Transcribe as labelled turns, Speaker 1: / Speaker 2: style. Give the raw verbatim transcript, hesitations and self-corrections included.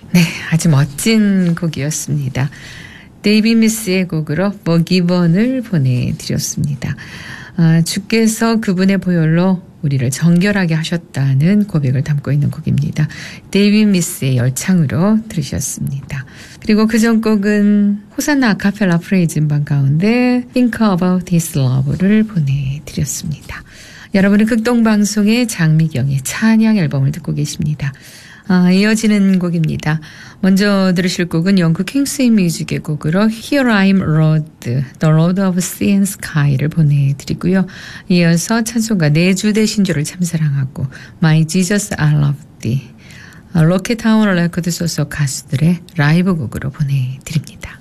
Speaker 1: 네, 아주 멋진 곡이었습니다. 데이비 미스의 곡으로 버기번을 보내드렸습니다. 아, 주께서 그분의 보혈로 우리를 정결하게 하셨다는 고백을 담고 있는 곡입니다. 데이비 미스의 열창으로 들으셨습니다. 그리고 그전 곡은 호산나 아카펠라 프레이즈 음반 가운데 Think About This Love를 보내드렸습니다. 여러분은 극동방송의 장미경의 찬양 앨범을 듣고 계십니다. 아, 이어지는 곡입니다. 먼저 들으실 곡은 영국 킹스인 뮤직의 곡으로 Here I'm Road, The Road of Sea and Sky를 보내드리고요. 이어서 찬송가 내 주 되신 주를 참사랑하고 My Jesus I Love Thee, 로켓타운 레코드 소속 가수들의 라이브 곡으로 보내드립니다.